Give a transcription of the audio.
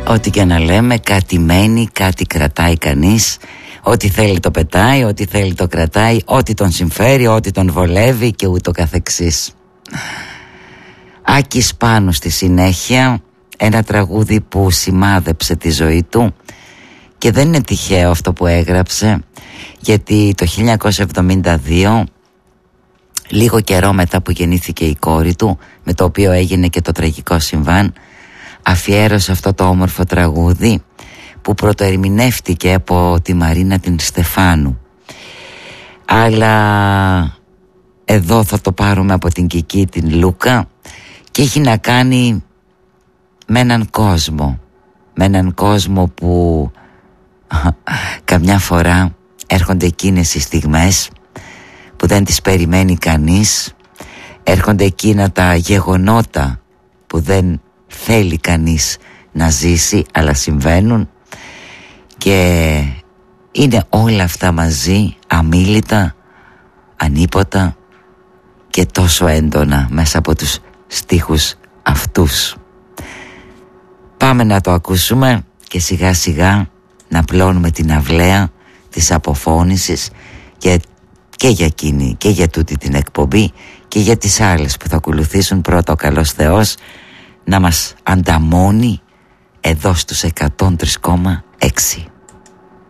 Ό,τι και να λέμε, κάτι μένει, κάτι κρατάει κανείς. Ό,τι θέλει το πετάει, ό,τι θέλει το κρατάει, ό,τι τον συμφέρει, ό,τι τον βολεύει και ούτω καθεξής. Άκης Πάνου στη συνέχεια, ένα τραγούδι που σημάδεψε τη ζωή του και δεν είναι τυχαίο αυτό που έγραψε, γιατί το 1972, λίγο καιρό μετά που γεννήθηκε η κόρη του, με το οποίο έγινε και το τραγικό συμβάν, αφιέρωσε αυτό το όμορφο τραγούδι που πρωτοερμηνεύτηκε από τη Μαρίνα την Στεφάνου. Αλλά εδώ θα το πάρουμε από την Κική την Λούκα και έχει να κάνει με έναν κόσμο που καμιά φορά έρχονται εκείνες οι στιγμές που δεν τις περιμένει κανείς, έρχονται εκείνα τα γεγονότα που δεν θέλει κανείς να ζήσει αλλά συμβαίνουν και είναι όλα αυτά μαζί, αμίλητα, ανίποτα και τόσο έντονα μέσα από τους στίχους αυτούς. Πάμε να το ακούσουμε και σιγά σιγά να πλώνουμε την αυλαία της αποφώνησης και για εκείνη και για τούτη την εκπομπή και για τις άλλες που θα ακολουθήσουν. Πρώτα ο καλός Θεός να μας ανταμώνει εδώ στους 103,6.